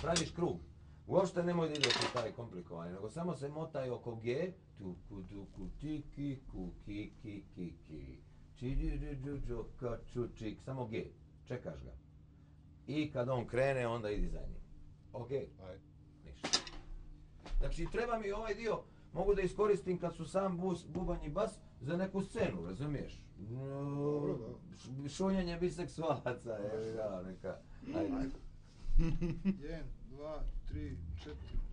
praviš krug. Uopšte nemoj da ideš u taj komplikovanje, nego samo se motaj oko G, tuku, tuku, tiki, kuki, ki, ki, ki, čiđiđuđuđuka, čučik, samo G, čekaš ga. I kad on krene, onda idi za njim. Ok? Aj. Ništa. Znači, treba mi ovaj dio, mogu da iskoristim kad su sam bubanj i bas za neku scenu, razumiješ? Dobro, da. Šunjenje biseksualaca, neka. Ajde. 1, 2, 3, 4,